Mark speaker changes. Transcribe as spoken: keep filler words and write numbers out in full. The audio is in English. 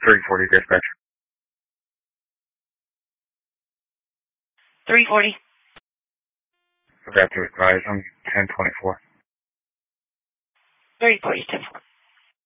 Speaker 1: three forty dispatch.
Speaker 2: three forty.
Speaker 1: Forgot to advise. I'm ten twenty-four.
Speaker 2: three forty, ten four.